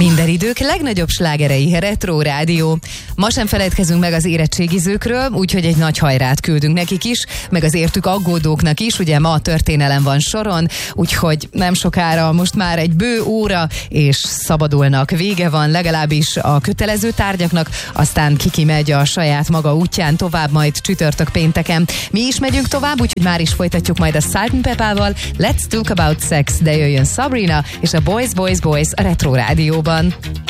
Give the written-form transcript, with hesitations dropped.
Minden idők legnagyobb slágerei, Retro Rádió. Ma sem feledkezünk meg az érettségizőkről, úgyhogy egy nagy hajrát küldünk nekik is, meg az értük aggódóknak is, ugye ma a történelem van soron, úgyhogy nem sokára most már egy bő óra, és szabadulnak, vége van legalábbis a kötelező tárgyaknak, aztán kiki megy a saját maga útján tovább, majd csütörtök pénteken. Mi is megyünk tovább, úgyhogy már is folytatjuk majd a Salt & Pepperval. Let's talk about sex, de jöjjön Sabrina és a Boys, Boys, Boys a Retro Rádióban.